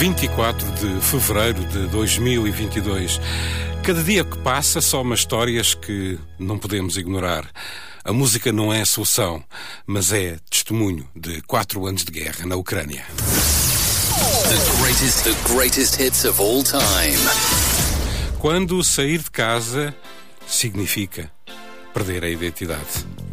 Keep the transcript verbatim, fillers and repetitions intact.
vinte e quatro de fevereiro de dois mil e vinte e dois. Cada dia que passa soma histórias que não podemos ignorar. A música não é a solução, mas é testemunho de quatro anos de guerra na Ucrânia. The greatest, the greatest hits of all time. Quando sair de casa significa perder a identidade.